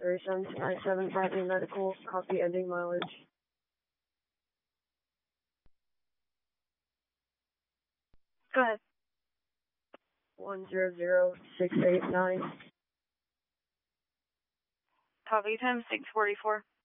37 Bradley Medical, copy ending mileage. Go ahead. 100689. Copy, time 6:44.